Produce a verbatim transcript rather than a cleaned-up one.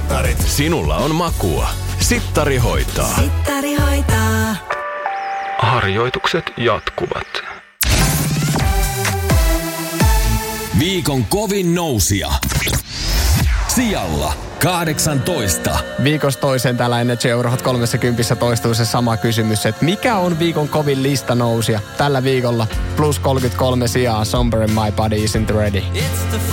Sittarit. Sinulla on makua. Sittari hoitaa. Sittari hoitaa. Harjoitukset jatkuvat. Viikon kovin nousija. Sijalla kahdeksantoista. Viikosta toiseen täällä Energy Eurohot kolmekymmentä toistuu se sama kysymys, että mikä on viikon kovin listanousia? Tällä viikolla plus kolmekymmentäkolme sijaa Somber and My Body Isn't Ready.